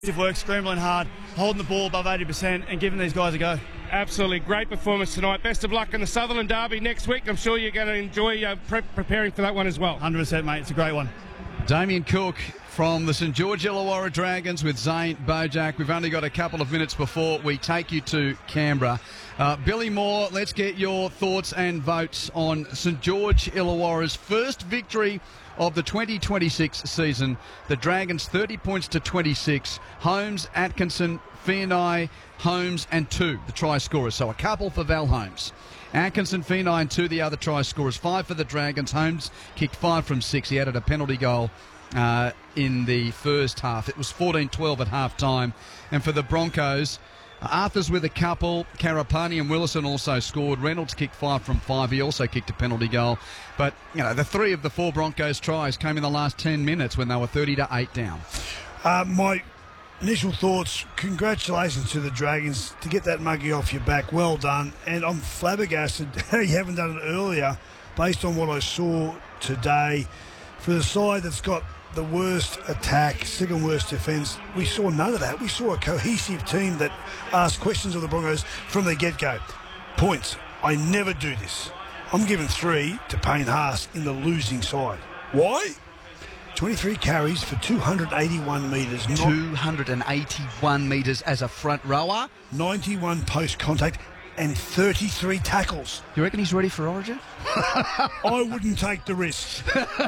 work, scrambling hard, holding the ball above 80% and giving these guys a go. Absolutely great performance tonight. Best of luck in the Sutherland Derby next week. I'm sure you're going to enjoy preparing for that one as well. 100%, mate. It's a great one. Damien Cook from the St George Illawarra Dragons with Zane Bojack. We've only got a couple of minutes before we take you to Canberra. Billy Moore, let's get your thoughts and votes on St George Illawarra's first victory of the 2026 season. The Dragons 30 points to 26. Holmes, Atkinson, Fianai, Holmes and 2, the try scorers. So a couple for Val Holmes. Atkinson, Fianai and 2, the other try scorers. 5 for the Dragons. Holmes kicked 5 from 6. He added a penalty goal in the first half. It was 14-12 at half time. And for the Broncos, Arthur's with a couple. Karapani and Willison also scored. Reynolds kicked 5 from 5. He also kicked a penalty goal. But, you know, the 3 of the 4 Broncos tries came in the last 10 minutes when they were 30-8 down. My initial thoughts, congratulations to the Dragons to get that muggy off your back. Well done. And I'm flabbergasted you haven't done it earlier based on what I saw today. For the side that's got the worst attack, second worst defence, we saw none of that. We saw a cohesive team that asked questions of the Broncos from the get-go. Points. I never do this. I'm giving 3 to Payne Haas in the losing side. Why? 23 carries for 281 metres. 281 metres as a front rower. 91 post-contact and 33 tackles. You reckon he's ready for Origin? I wouldn't take the risk.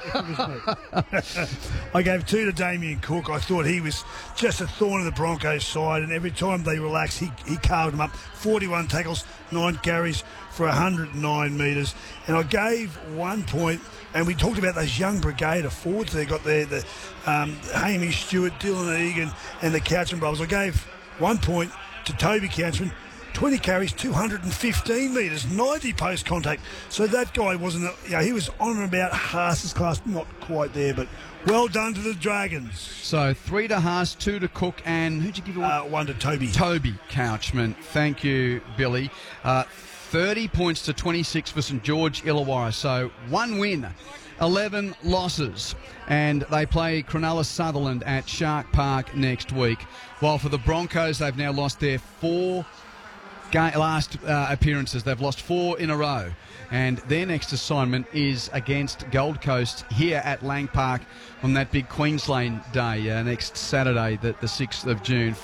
I gave 2 to Damien Cook. I thought he was just a thorn in the Broncos' side, and every time they relaxed, he carved them up. 41 tackles, 9 carries for 109 metres. And I gave 1 point, and we talked about those young brigade of forwards they got there, the Hamish Stewart, Dylan Egan, and the Couchman brothers. I gave 1 point to Toby Couchman. 20 carries, 215 metres, 90 post-contact. So that guy wasn't, he was on and about Haas's class, not quite there, but well done to the Dragons. So 3 to Haas, 2 to Cook, and who'd you give away? 1 to Toby. Toby Couchman. Thank you, Billy. 30 points to 26 for St George Illawarra. So 1 win, 11 losses. And they play Cronulla Sutherland at Shark Park next week. While for the Broncos, they've now lost their 4 last appearances. They've lost 4 in a row, and their next assignment is against Gold Coast here at Lang Park on that big Queensland Day next Saturday, the 6th of June.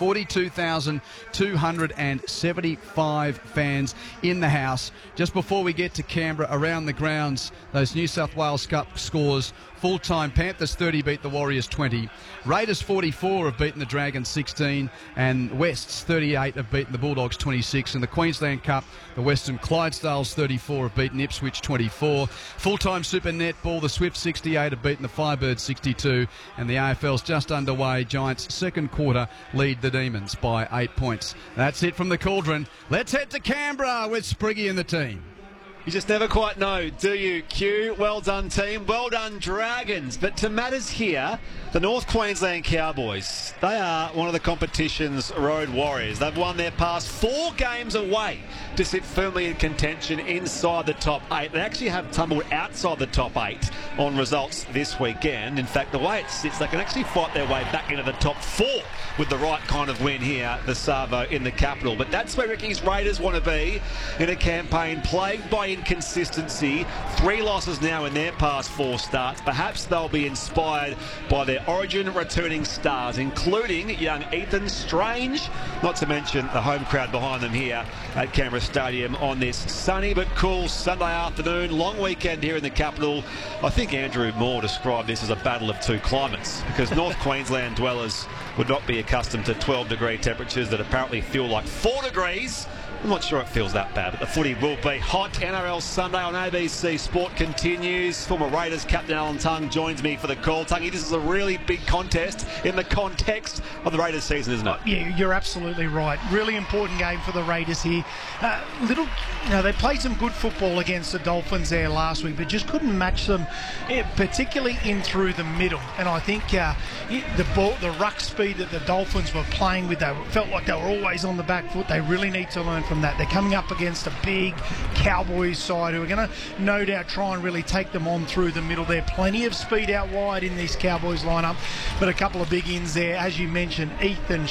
42,275 fans in the house. Just before we get to Canberra, around the grounds, those New South Wales Cup scores. Full-time, Panthers 30 beat the Warriors 20. Raiders 44 have beaten the Dragons 16. And Wests 38 have beaten the Bulldogs 26. In the Queensland Cup, the Western Clydesdales 34 have beaten Ipswich 24. Full-time Super Netball, the Swifts 68 have beaten the Firebirds 62. And the AFL's just underway. Giants second quarter lead the Demons by 8 points. That's it from the Cauldron. Let's head to Canberra with Spriggy and the team. You just never quite know, do you, Q? Well done, team. Well done, Dragons. But to matters here, the North Queensland Cowboys, they are one of the competition's road warriors. They've won their past 4 games away to sit firmly in contention inside the top 8. They actually have tumbled outside the top 8 on results this weekend. In fact, the way it sits, they can actually fight their way back into the top 4 with the right kind of win here at the Savo in the capital. But that's where Ricky's Raiders want to be in a campaign plagued by inconsistency. 3 losses now in their past 4 starts. Perhaps they'll be inspired by their Origin returning stars, including young Ethan Strange, not to mention the home crowd behind them here at Canberra Stadium on this sunny but cool Sunday afternoon. Long weekend here in the capital. I think Andrew Moore described this as a battle of 2 climates, because North Queensland dwellers would not be accustomed to 12-degree temperatures that apparently feel like 4 degrees. I'm not sure it feels that bad, but the footy will be hot. NRL Sunday on ABC Sport continues. Former Raiders captain Alan Tongue joins me for the call. Tungy, this is a really big contest in the context of the Raiders season, isn't it? Yeah, you're absolutely right. Really important game for the Raiders here. They played some good football against the Dolphins there last week, but just couldn't match them, particularly in through the middle. And I think the ruck speed that the Dolphins were playing with, they felt like they were always on the back foot. They really need to learn from that. They're coming up against a big Cowboys side who are going to no doubt try and really take them on through the middle. There plenty of speed out wide in this Cowboys lineup, but a couple of big ins there, as you mentioned, Ethan